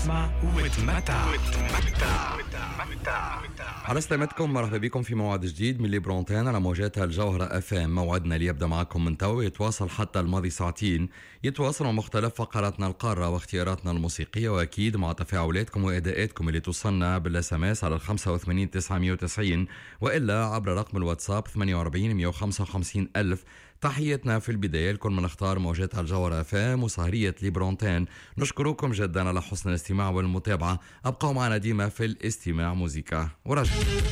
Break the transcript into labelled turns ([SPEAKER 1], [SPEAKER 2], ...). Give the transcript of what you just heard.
[SPEAKER 1] اسمع وتمتع.
[SPEAKER 2] على سلامتكم، مرحبا بكم في موعد جديد من ليبرونتين على موجات الجوهرة اف ام. موعدنا اللي يبدا معكم من تو يتواصل حتى الماضي ساعتين، يتواصل مع مختلف فقراتنا القارة واختياراتنا الموسيقية، واكيد مع تفاعلاتكم واداءاتكم اللي توصلنا بالاس ام اس على 85 990 والا عبر رقم الواتساب 48 155 ألف. تحياتنا في البداية لكل من اختار موجات الجوهرة اف ام وسهرية ليبرونتين. نشكركم جدا على حسن الاستماع والمتابعة. ابقوا معنا ديما في الاستماع موسيقى ورجع.